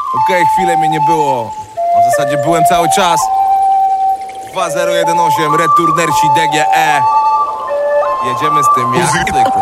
Okej, chwilę mnie nie było, a w zasadzie byłem cały czas. 2018, Returnersi DGE. Jedziemy z tym jak zwykle.